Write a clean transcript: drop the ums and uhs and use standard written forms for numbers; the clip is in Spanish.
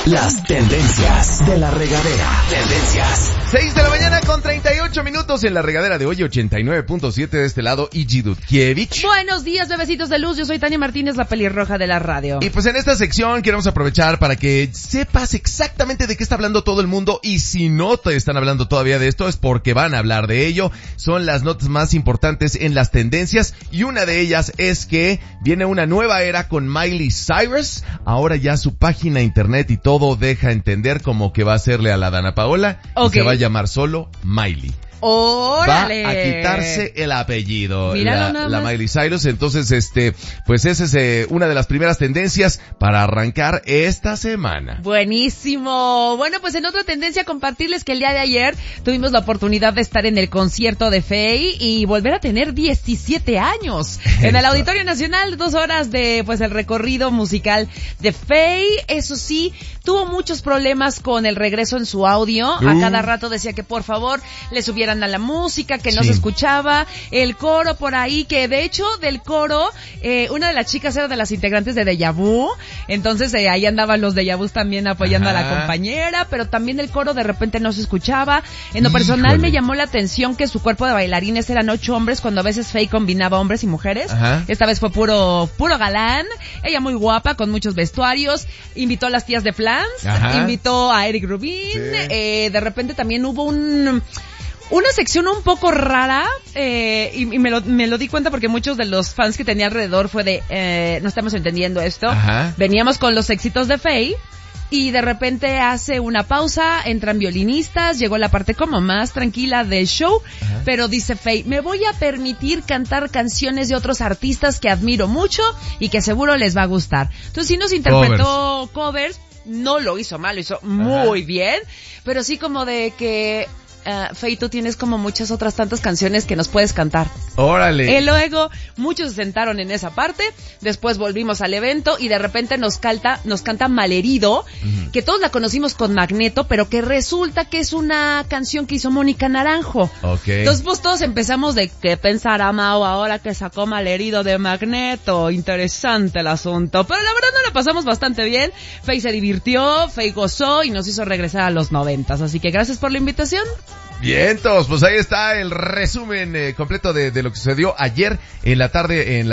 Las tendencias de la regadera. Tendencias. 6 de la mañana con 38 minutos en la regadera de hoy, 89.7 de este lado, Igi Dudkiewicz. Buenos días, bebecitos de luz. Yo soy Tania Martínez, la pelirroja de la radio. Y pues en esta sección queremos aprovechar para que sepas exactamente de qué está hablando todo el mundo, y si no te están hablando todavía de esto es porque van a hablar de ello. Son las notas más importantes en las tendencias, y una de ellas es que viene una nueva era con Miley Cyrus. Ahora ya su página internet y todo deja entender como que va a hacerle a la Dana Paola, y se va a llamar solo Miley. ¡Órale! Va a quitarse el apellido, la Miley Cyrus. Entonces, pues esa es una de las primeras tendencias para arrancar esta semana. Buenísimo. Bueno, pues en otra tendencia, compartirles que el día de ayer tuvimos la oportunidad de estar en el concierto de Feid y volver a tener 17 años. En el Auditorio Nacional, 2 horas de, pues, el recorrido musical de Feid. Eso sí, tuvo muchos problemas con el regreso en su audio. A cada rato decía que por favor le subieran a la música, que no se escuchaba, el coro por ahí, que de hecho del coro, una de las chicas era de las integrantes de Deja Vu, entonces ahí andaban los Deja Vus también apoyando a la compañera, pero también el coro de repente no se escuchaba. En lo personal me llamó la atención que su cuerpo de bailarines eran 8 hombres, cuando a veces Feid combinaba hombres y mujeres. Esta vez fue puro galán, ella muy guapa, con muchos vestuarios, invitó a las tías de Flans, invitó a Eric Rubin, de repente también hubo una sección un poco rara, y me lo di cuenta porque muchos de los fans que tenía alrededor fue de, no estamos entendiendo esto. Veníamos con los éxitos de Feid y de repente hace una pausa, entran violinistas, llegó la parte como más tranquila del show, pero dice Feid, me voy a permitir cantar canciones de otros artistas que admiro mucho y que seguro les va a gustar. Entonces sí nos interpretó covers, no lo hizo mal, lo hizo muy bien, pero sí como de que... Feid, tú tienes como muchas otras tantas canciones que nos puedes cantar. ¡Órale! Y luego muchos se sentaron en esa parte, después volvimos al evento y de repente nos canta Malherido, que todos la conocimos con Magneto, pero que resulta que es una canción que hizo Mónica Naranjo. Entonces pues todos empezamos de qué pensará Mau ahora que sacó Malherido de Magneto. Interesante el asunto, pero la verdad nos la pasamos bastante bien. Feid se divirtió, Feid gozó y nos hizo regresar a los 90s, así que gracias por la invitación. Vientos, pues ahí está el resumen completo de lo que sucedió ayer en la tarde en la